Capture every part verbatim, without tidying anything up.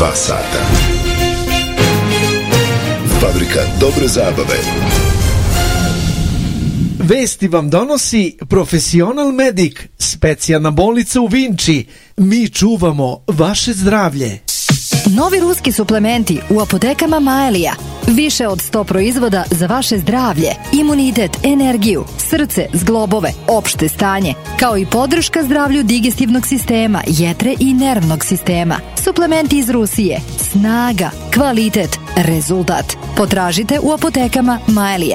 dva sata. Fabrika dobre zabave. Vesti vam donosi Profesional Medic, specijalna bolnica u Vinči. Mi čuvamo vaše zdravlje. Novi ruski suplementi u apotekama Maelija. Više od sto proizvoda za vaše zdravlje, imunitet, energiju, srce, zglobove, opšte stanje, kao i podrška zdravlju digestivnog sistema, jetre i nervnog sistema. Suplementi iz Rusije. Snaga, kvalitet, rezultat. Potražite u apotekama Maelija.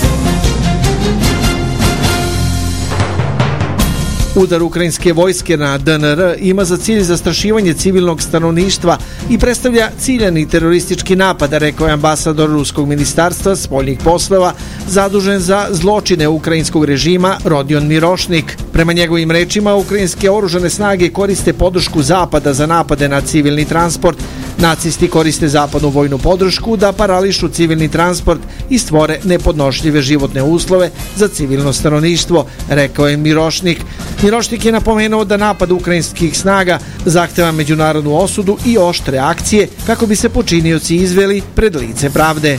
Udar ukrajinske vojske na D N R ima za cilj zastrašivanje civilnog stanovništva i predstavlja ciljani teroristički napad, rekao je ambasador ruskog ministarstva spoljnih poslova zadužen za zločine ukrajinskog režima Rodion Mirošnik. Prema njegovim rečima, ukrajinske oružane snage koriste podršku Zapada za napade na civilni transport. Nacisti koriste zapadnu vojnu podršku da parališu civilni transport i stvore nepodnošljive životne uslove za civilno stanovništvo, rekao je Mirošnik. Mirošnik je napomenuo da napad ukrajinskih snaga zahteva međunarodnu osudu i oštre akcije kako bi se počinioci izveli pred lice pravde.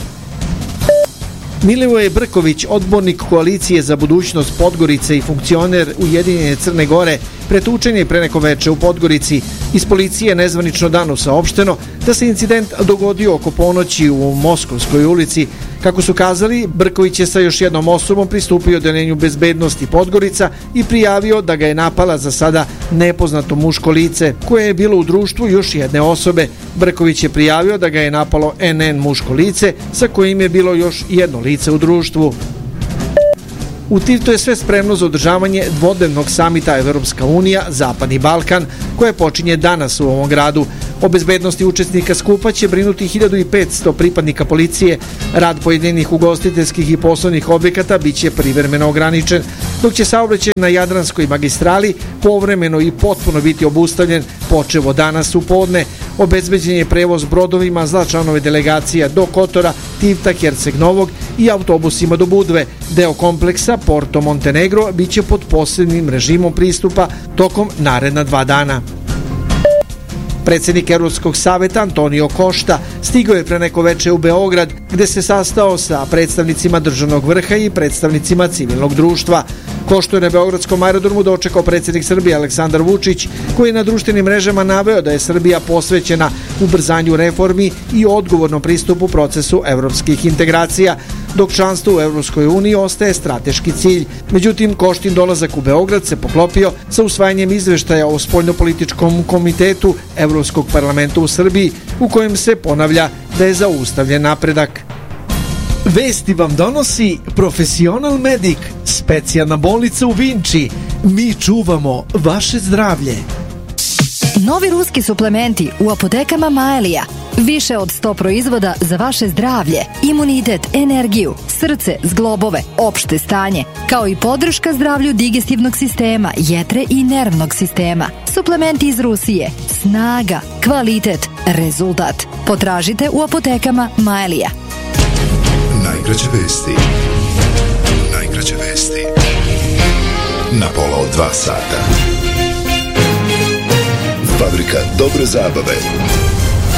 Milivoje Brković, odbornik koalicije za budućnost Podgorice i funkcioner Ujedinjene Crne Gore, pretučen je pre neko veče u Podgorici. Iz policije nezvanično danu saopšteno da se incident dogodio oko ponoći u Moskovskoj ulici. Kako su kazali, Brković je sa još jednom osobom pristupio odeljenju bezbednosti Podgorica i prijavio da ga je napala za sada nepoznato muško lice, koje je bilo u društvu još jedne osobe. Brković je prijavio da ga je napalo N N muško lice sa kojim je bilo još jedno lice u društvu. U Tivtu je sve spremno za održavanje dvodnevnog samita Evropska unija Zapadni Balkan, koje počinje danas u ovom gradu. O bezbednosti učesnika skupa će brinuti hiljadu petsto pripadnika policije. Rad pojedinih ugostiteljskih i poslovnih objekata biće privremeno ograničen, dok će saobraćaj na Jadranskoj magistrali povremeno i potpuno biti obustavljen počevo danas u podne. Obezbeđen je prevoz brodovima za članove delegacija do Kotora, Tivta, Herceg Novog i autobusima do Budve. Deo kompleksa Porto Montenegro biće pod posebnim režimom pristupa tokom naredna dva dana. Predsjednik Evropskog saveta Antonio Košta stigao je pre neko veče u Beograd, gde se sastao sa predstavnicima državnog vrha i predstavnicima civilnog društva. Koštu je na beogradskom aerodromu dočekao predsjednik Srbije Aleksandar Vučić, koji je na društvenim mrežama naveo da je Srbija posvećena ubrzanju reformi i odgovornom pristupu procesu evropskih integracija, dok članstvo u Evropskoj uniji ostaje strateški cilj. Međutim, Koštin dolazak u Beograd se poklopio sa usvajanjem izveštaja o spoljnopolitičkom komitetu Evropskog parlamenta u Srbiji, u kojem se ponavlja da je zaustavljen napredak. Vesti vam donosi Profesional Medic, specijalna bolnica u Vinči. Mi čuvamo vaše zdravlje. Novi ruski suplementi u apotekama Maelija. Više od sto proizvoda za vaše zdravlje, imunitet, energiju, srce, zglobove, opšte stanje, kao i podrška zdravlju digestivnog sistema, jetre i nervnog sistema. Suplementi iz Rusije. Snaga, kvalitet, rezultat. Potražite u apotekama Maelija. Najkraće vesti. Najkraće vesti. Na pola od dva sata. Fabrika dobre zabave.